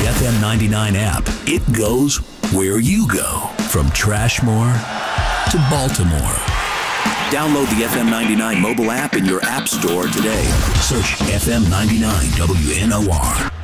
FM 99 app. It goes where you go. From Trashmore to Baltimore. Download the FM 99 mobile app in your app store today. Search FM 99 WNOR.